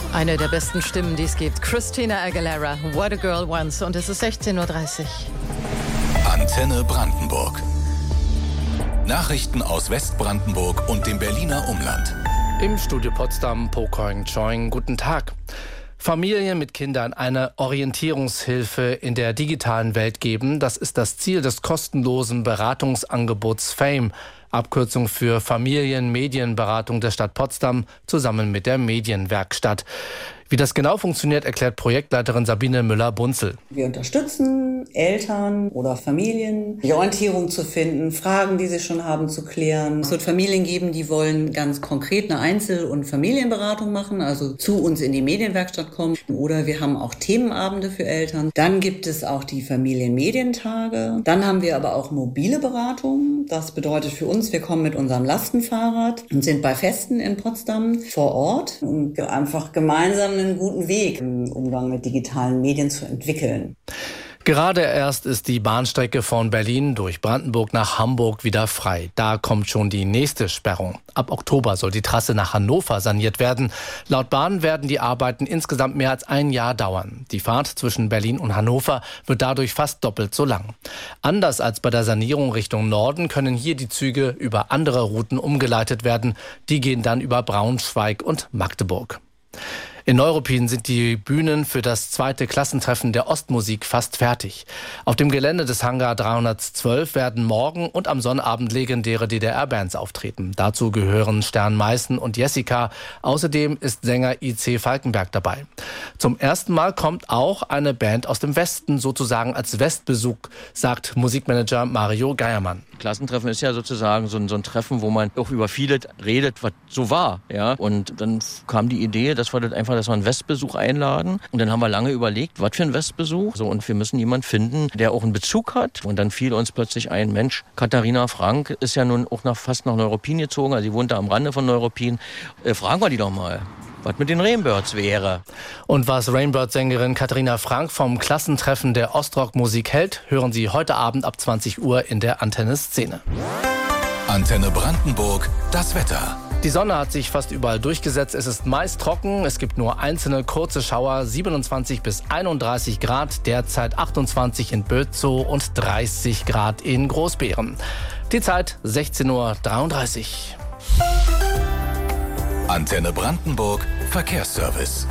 Eine der besten Stimmen, die es gibt. Christina Aguilera, What a Girl Wants. Und es ist 16:30 Uhr. Antenne Brandenburg. Nachrichten aus Westbrandenburg und dem Berliner Umland. Im Studio Potsdam, Pokoing Choing, guten Tag. Familien mit Kindern eine Orientierungshilfe in der digitalen Welt geben, das ist das Ziel des kostenlosen Beratungsangebots FAME, Abkürzung für Familien-Medienberatung der Stadt Potsdam, zusammen mit der Medienwerkstatt. Wie das genau funktioniert, erklärt Projektleiterin Sabine Müller-Bunzel. Wir unterstützen Eltern oder Familien, die Orientierung zu finden, Fragen, die sie schon haben, zu klären. Es wird Familien geben, die wollen ganz konkret eine Einzel- und Familienberatung machen, also zu uns in die Medienwerkstatt kommen. Oder wir haben auch Themenabende für Eltern. Dann gibt es auch die Familienmedientage. Dann haben wir aber auch mobile Beratung. Das bedeutet für uns, wir kommen mit unserem Lastenfahrrad und sind bei Festen in Potsdam vor Ort und einfach gemeinsam einen guten Weg im Umgang mit digitalen Medien zu entwickeln. Gerade erst ist die Bahnstrecke von Berlin durch Brandenburg nach Hamburg wieder frei. Da kommt schon die nächste Sperrung. Ab Oktober soll die Trasse nach Hannover saniert werden. Laut Bahn werden die Arbeiten insgesamt mehr als ein Jahr dauern. Die Fahrt zwischen Berlin und Hannover wird dadurch fast doppelt so lang. Anders als bei der Sanierung Richtung Norden können hier die Züge über andere Routen umgeleitet werden. Die gehen dann über Braunschweig und Magdeburg. In Neuruppin sind die Bühnen für das zweite Klassentreffen der Ostmusik fast fertig. Auf dem Gelände des Hangar 312 werden morgen und am Sonnabend legendäre DDR-Bands auftreten. Dazu gehören Stern Meißen und Jessica. Außerdem ist Sänger I.C. Falkenberg dabei. Zum ersten Mal kommt auch eine Band aus dem Westen sozusagen als Westbesuch, sagt Musikmanager Mario Geiermann. Klassentreffen ist ja sozusagen so ein Treffen, wo man auch über vieles redet, was so war. Ja? Und dann kam die Idee, dass wir einen Westbesuch einladen. Und dann haben wir lange überlegt, was für ein Westbesuch. So, und wir müssen jemanden finden, der auch einen Bezug hat. Und dann fiel uns plötzlich ein, Mensch, Katharina Frank ist ja nun auch fast nach Neuruppin gezogen. Also sie wohnt da am Rande von Neuruppin. Fragen wir die doch mal, was mit den Rainbirds wäre. Und was Rainbird-Sängerin Katharina Frank vom Klassentreffen der Ostrock-Musik hält, hören Sie heute Abend ab 20 Uhr in der Antenne-Szene. Antenne Brandenburg, das Wetter. Die Sonne hat sich fast überall durchgesetzt. Es ist meist trocken. Es gibt nur einzelne kurze Schauer. 27 bis 31 Grad. Derzeit 28 in Bötzow und 30 Grad in Großbeeren. Die Zeit 16:33 Uhr. Antenne Brandenburg, Verkehrsservice.